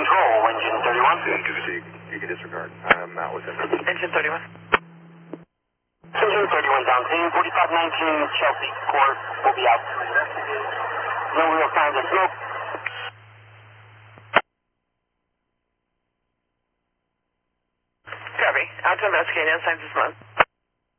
control, engine 31. You can disregard. I'm out with him. Engine 31. Engine 31 down, team 4519 Chelsea. Core will be out. No real signs of smoke. Copy. Out to investigate, no signs of smoke.